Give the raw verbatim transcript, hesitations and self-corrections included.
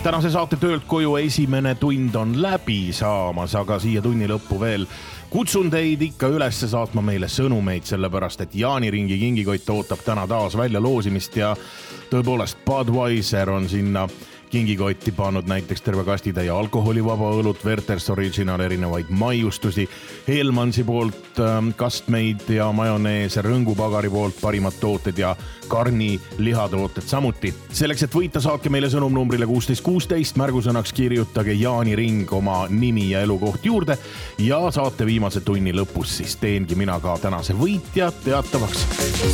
tänase saate töölt koju esimene tund on läbi saamas, aga siia tunni lõppu veel kutsun teid ikka üles saatma meile sõnumeid, sellepärast et Jaaniringi kingikott ootab täna taas välja loosimist ja tõepoolest Budweiser on sinna kingikotti pannud näiteks terve kastitäie alkoholivaba õlut, Werther's Original, erinevaid maiustusi, Helmansi poolt kastmeid ja majonees, Rõngupagari poolt parimad tooted ja karni lihatooted samuti. Selleks, et võita, saatke meile sõnum numbrile kuusteist kuusteist, märgusõnaks kirjutage Jaaniring oma nimi ja elukoht juurde ja saate viimase tunni lõpus siis teengi mina ka tänase võitja teatavaks.